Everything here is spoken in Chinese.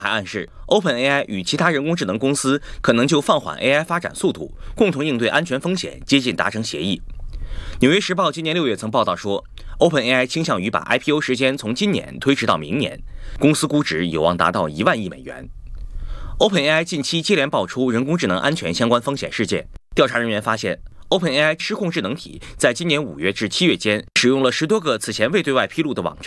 还暗示 OpenAI 与其他人工智能公司可能就放缓 AI 发展速度，共同应对安全风险，接近达成协议。纽约时报今年6月曾报道说 ，OpenAI 倾向于把 IPO 时间从今年推迟到明年，公司估值有望达到1万亿美元。OpenAI 近期接连爆出人工智能安全相关风险事件，调查人员发现 ，OpenAI 失控智能体在今年5月至7月间使用了10多个此前未对外披露的网站。